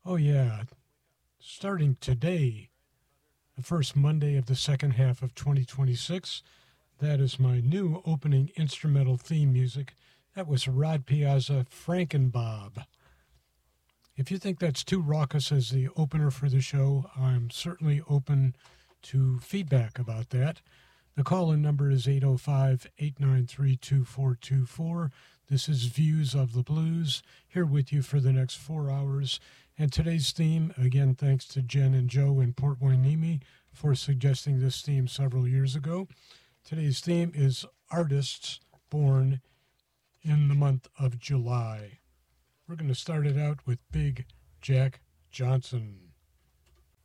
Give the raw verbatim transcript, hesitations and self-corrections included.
Oh, yeah. Starting today, the first Monday of the second half of twenty twenty-six, that is my new opening instrumental theme music. That was Rod Piazza, Frankenbob. If you think that's too raucous as the opener for the show, I'm certainly open to feedback about that. The call-in number is eight oh five, eight nine three, two four two four. This is Views of the Blues, here with you for the next four hours. And today's theme, again, thanks to Jen and Joe in Port Hueneme for suggesting this theme several years ago. Today's theme is artists born in the month of July. We're going to start it out with Big Jack Johnson.